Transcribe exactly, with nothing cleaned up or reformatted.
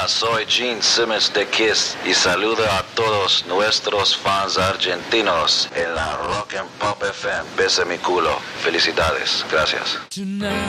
Hola, soy Gene Simmons de Kiss y saludo a todos nuestros fans argentinos en la Rock and Pop F M. Besa mi culo. Felicidades. Gracias.